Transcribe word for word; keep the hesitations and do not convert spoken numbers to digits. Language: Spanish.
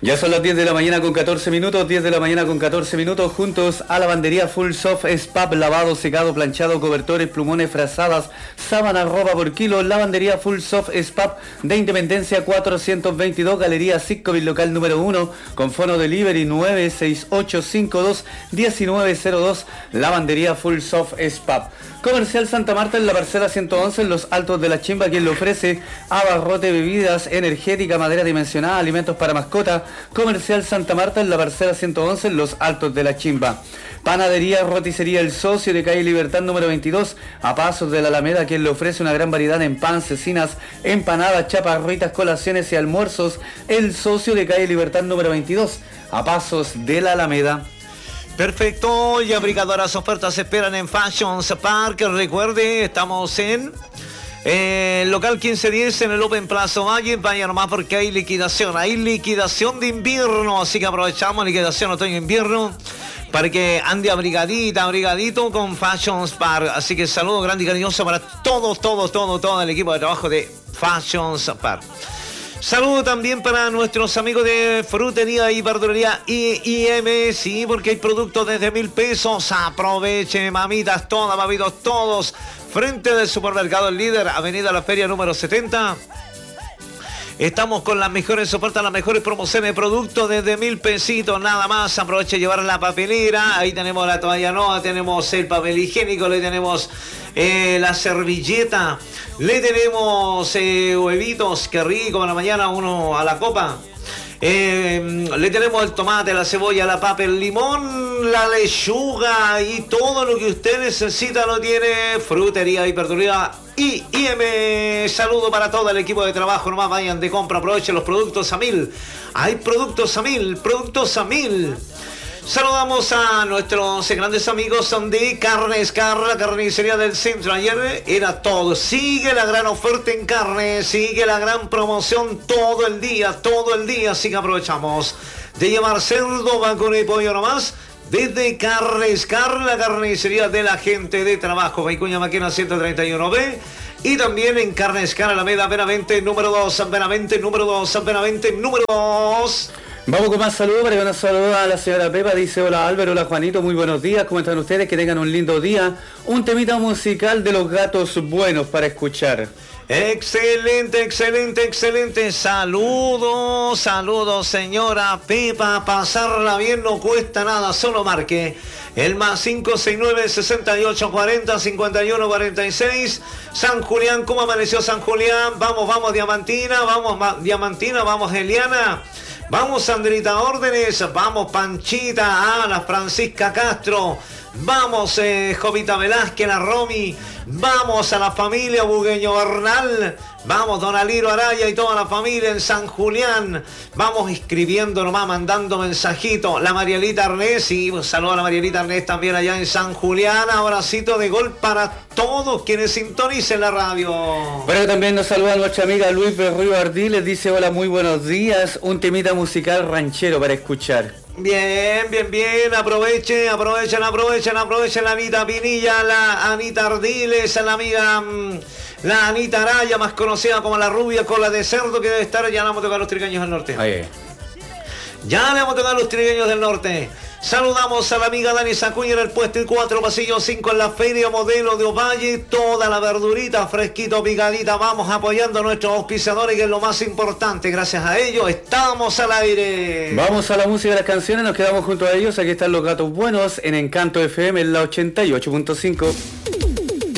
Ya son las diez de la mañana con catorce minutos, diez de la mañana con catorce minutos, juntos a Lavandería Full Soft Spap, lavado, secado, planchado, cobertores, plumones, frazadas, sábana, ropa por kilo. Lavandería Full Soft Spap de Independencia cuatrocientos veintidós, Galería Sitcovil, local número uno, con fono delivery nueve seis ocho cinco dos uno nueve cero dos. Lavandería Full Soft Spap. Comercial Santa Marta en la parcela ciento once en los Altos de la Chimba, quien le ofrece abarrote, bebidas, energética, madera dimensionada, alimentos para mascota. Comercial Santa Marta en la parcela ciento once en los Altos de la Chimba. Panadería Roticería El Socio de calle Libertad número veintidós, a pasos de la Alameda, quien le ofrece una gran variedad en pan, cecinas, empanadas, chaparritas, colaciones y almuerzos. El Socio de calle Libertad número veintidós, a pasos de la Alameda. Perfecto, y abrigadoras ofertas se esperan en Fashions Park. Recuerde, estamos en eh, el local quince diez en el Open Plaza Valle. Vaya nomás porque hay liquidación, hay liquidación de invierno, así que aprovechamos liquidación otoño-invierno para que ande abrigadita, abrigadito con Fashions Park. Así que saludo grande y cariñoso para todos, todos, todos, todo el equipo de trabajo de Fashions Park. Saludo también para nuestros amigos de Frutería y Verdulería I M, sí, porque hay productos desde mil pesos. Aprovechen, mamitas, todas, mamitos, todos. Frente del supermercado El Líder, Avenida La Feria número setenta. Estamos con las mejores ofertas, las mejores promociones de productos desde mil pesitos, nada más. Aproveche llevar la papelera. Ahí tenemos la toalla nueva, tenemos el papel higiénico, le tenemos eh, la servilleta, le tenemos eh, huevitos, qué rico, a la mañana uno a la copa. Eh, le tenemos el tomate, la cebolla, la papa, el limón, la lechuga y todo lo que usted necesita lo tiene Frutería y Verdulería I M. Saludo para todo el equipo de trabajo. Nomás vayan de compra, aprovechen los productos a mil. Hay productos a mil, productos a mil. Saludamos a nuestros grandes amigos son de Carnes Car, la carnicería del centro. Ayer era todo. Sigue la gran oferta en carne, sigue la gran promoción todo el día, todo el día. Así que aprovechamos de llevar cerdo, vacuno y pollo nomás. Desde Carnes Car, la carnicería de la gente de trabajo. Vicuña Maquena ciento treinta y uno B. Y también en Carnes Car, Alameda, Benavente número dos, Benavente número dos, Benavente número dos. Vamos con más saludos para que nos saluda a la señora Pepa. Dice: hola Álvaro, hola Juanito, muy buenos días, ¿cómo están ustedes? Que tengan un lindo día. Un temita musical de los Gatos Buenos para escuchar. Excelente, excelente, excelente. Saludos, saludos señora Pepa. Pasarla bien no cuesta nada, solo marque el más cinco seis nueve, sesenta y ocho cuarenta, cincuenta y uno cuarenta y seis. San Julián, ¿cómo amaneció San Julián? Vamos, vamos Diamantina, vamos ma- Diamantina, vamos Eliana. Vamos Sandrita Órdenes, vamos Panchita, Ana Francisca Castro, vamos eh, Jovita Velázquez, la Romy, vamos a la familia Bugueño Bernal, vamos Don Aliro Araya y toda la familia en San Julián, vamos escribiendo nomás, mandando mensajitos, la Marielita Arnés, y un saludo a la Marielita Arnés también allá en San Julián, abracito de gol para todos quienes sintonicen la radio. Bueno, también nos saluda nuestra amiga Luis Berrío Ardí, les dice: hola, muy buenos días, un temita musical ranchero para escuchar. Bien, bien, bien, aprovechen, aprovechen, aprovechen, aprovechen la Anita Pinilla, la Anita Ardiles, la amiga, la Anita Araya, más conocida como la rubia cola de cerdo, que debe estar, ya le vamos a tocar a los trigueños del norte. Ahí. Ya le vamos a tocar a los trigueños del norte. Saludamos a la amiga Dani Sacuña en el puesto cuatro, pasillo cinco en la Feria Modelo de Ovalle. Toda la verdurita fresquito, picadita. Vamos apoyando a nuestros auspiciadores, que es lo más importante. Gracias a ellos estamos al aire. Vamos a la música de las canciones, nos quedamos junto a ellos. Aquí están los Gatos Buenos en Encanto F M en la ochenta y ocho punto cinco.